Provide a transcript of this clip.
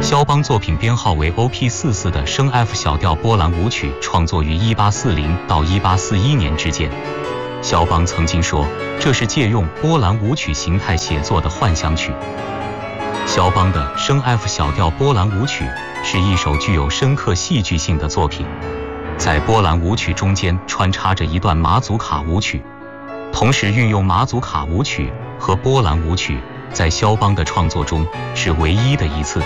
肖邦作品编号为 OP44 的升 F 小调波兰舞曲创作于1840到1841年之间。肖邦曾经说，这是借用波兰舞曲形态写作的幻想曲。肖邦的升 F 小调波兰舞曲是一首具有深刻戏剧性的作品，在波兰舞曲中间穿插着一段马祖卡舞曲，同时运用马祖卡舞曲和波兰舞曲，在肖邦的创作中是唯一的一次。